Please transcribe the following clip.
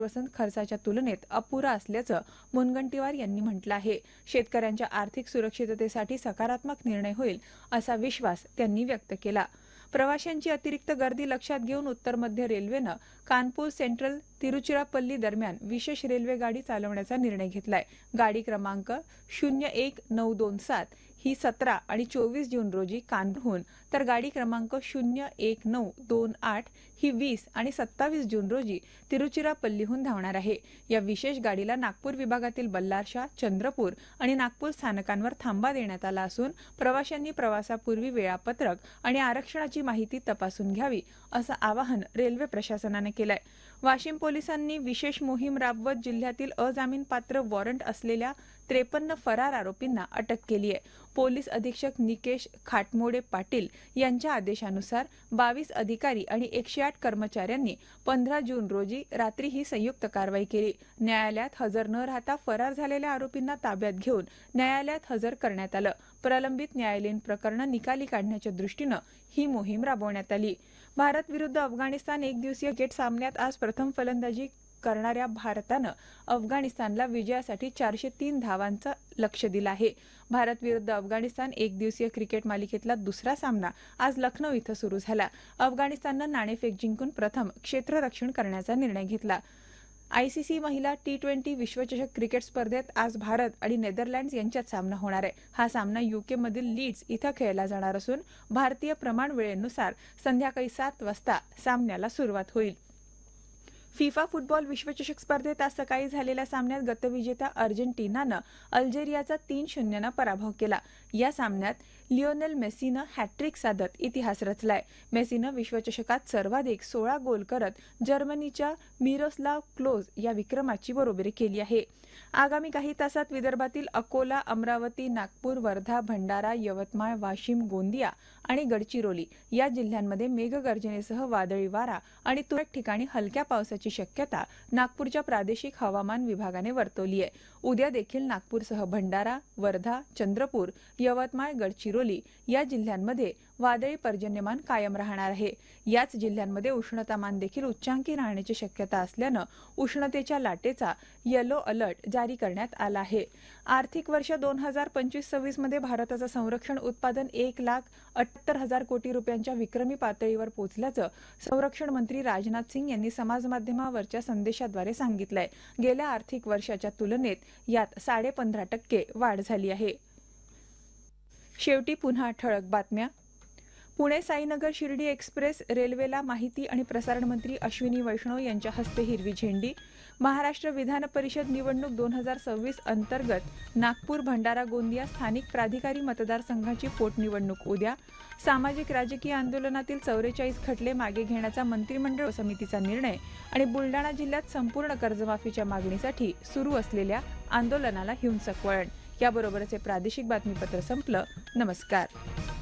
वसन खर्चाच्या तुलनेत अपुरा असल्याचं मुनगंटीवार यांनी म्हटलं आहे। शेतकऱ्यांच्या आर्थिक सुरक्षिततेसाठी सकारात्मक निर्णय होईल असा विश्वास त्यांनी व्यक्त केला। प्रवाशांची अतिरिक्त गर्दी लक्षात घेऊन उत्तर मध्य रेल्वेनं कानपूर सेंट्रल तिरुचिरापल्ली दरम्यान विशेष रेल्वे गाडी चालवण्याचा निर्णय घेतलाय। गाडी क्रमांक 01927 ही 17 आणि 24 जून रोजी कानपूरहून तर गाडी क्रमांक 01928 ही 20 आणि 27 जून रोजी तिरुचिरापल्लीहून धावणार आहे। या विशेष गाडीला नागपूर विभागातील बल्लारशाह, चंद्रपूर आणि नागपूर स्थानकांवर थांबा देण्यात आला असून प्रवाशांनी प्रवासापूर्वी वेळापत्रक आणि आरक्षणाची माहिती तपासून घ्यावी असं आवाहन रेल्वे प्रशासनाने केलंय। वाशिम पोलिसांनी विशेष मोहीम राबवत जिल्ह्यातील अजामीनपात्र वॉरंट असलेल्या 53 फरार आरोपींना अटक केली आहे। पोलीस अधीक्षक निकेश खाटमोडे पाटील यांच्या आदेशानुसार 22 अधिकारी आणि 108 कर्मचाऱ्यांनी 15 जून रोजी रात्री ही संयुक्त कारवाई केली। न्यायालयात हजर न राहता फरार झालेल्या आरोपींना ताब्यात घेऊन न्यायालयात हजर करण्यात आलं। प्रलंबित न्यायालयीन प्रकरणे निकाली काढण्याच्या दृष्टीने ही मोहीम राबवण्यात आली। भारत विरुद्ध अफगाणिस्तान एकदिवसीय क्रिकेट सामन्यात आज प्रथम फलंदाजी करणाऱ्या भारतानं अफगाणिस्तानला विजयासाठी 403 धावांचं लक्ष्य दिलं आहे। भारत विरुद्ध अफगाणिस्तान एकदिवसीय क्रिकेट मालिकेतला दुसरा सामना आज लखनौ इथं सुरू झाला। अफगाणिस्ताननं नाणेफेक जिंकून प्रथम क्षेत्ररक्षण करण्याचा निर्णय घेतला। आयसीसी महिला T20 विश्वचषक क्रिकेट स्पर्धेत आज भारत आणि नेदरलँड्स यांच्यात सामना होणार आहे। हा सामना यूके मधील लीड्स इथं खेळला जाणार असून भारतीय प्रमाण वेळेनुसार संध्याकाळी 7 वाजता सामन्याला सुरुवात होईल। फिफा फुटबॉल विश्वचषक स्पर्धेत आज सकाळी झालेल्या सामन्यात गतविजेत्या अर्जेंटिनानं अल्जेरियाचा 3-0 पराभव केला। या सामन्यात लिओनेल मेसीनं हॅट्रिक साधत इतिहास रचलाय। मेसीनं विश्वचषकात सर्वाधिक 16 गोल करत जर्मनीच्या मिरोस्लाव क्लोज या विक्रमाची बरोबरी केली आहे। आगामी काही तासात विदर्भातील अकोला, अमरावती, नागपूर, वर्धा, भंडारा, यवतमाळ, वाशिम, गोंदिया आणि गडचिरोली या जिल्ह्यांमध्ये मेघगर्जनेसह वादळी वारा आणि तुरळक ठिकाणी हलक्या पावसाची शक्यता नागपूरच्या प्रादेशिक हवामान विभागाने वर्तवली आहे। उद्या देखील नागपूरसह भंडारा, वर्धा, चंद्रपूर, यवतमाळ, गडचिरोली या जिल्ह्यांमध्ये वादळी पर्जन्यमान कायम राहणार आहे। याच जिल्ह्यांमध्ये उष्णतामान देखील उच्चांकी राहण्याची शक्यता असल्याने उष्णतेच्या लाटेचा येलो अलर्ट जारी करण्यात आला आहे। आर्थिक वर्ष 2025-26 मध्ये भारताचं संरक्षण उत्पादन 1,78,000 कोटी रुपयांच्या विक्रमी पातळीवर पोहोचल्याचं संरक्षण मंत्री राजनाथ सिंग यांनी समाज माध्यमावरच्या संदेशाद्वारे सांगितलंय। गेल्या आर्थिक वर्षाच्या तुलनेत यात 15.5% वाढ झाली आहे। शेवटी पुन्हा ठळक बातम्या। पुणे साईनगर शिर्डी एक्सप्रेस रेल्वेला माहिती आणि प्रसारण मंत्री अश्विनी वैष्णव यांच्या हस्ते हिरवी झेंडी। महाराष्ट्र विधान परिषद निवडणूक 2026 अंतर्गत नागपूर, भंडारा, गोंदिया स्थानिक प्राधिकारी मतदारसंघाची पोटनिवडणूक उद्या। सामाजिक राजकीय आंदोलनातील 44 खटले मागे घेण्याचा मंत्रिमंडळ समितीचा निर्णय आणि बुलडाणा जिल्ह्यात संपूर्ण कर्जमाफीच्या मागणीसाठी सुरू असलेल्या आंदोलनाला हिंसक वळण। याबरोबरच हे प्रादेशिक बातमीपत्र संपलं। नमस्कार।